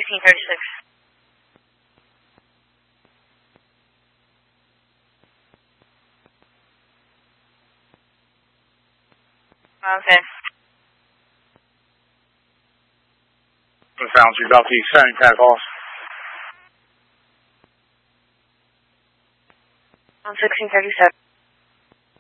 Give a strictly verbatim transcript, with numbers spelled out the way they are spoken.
sixteen thirty-six. Okay. Sounds you got the sending pad calls. On sixteen thirty-seven.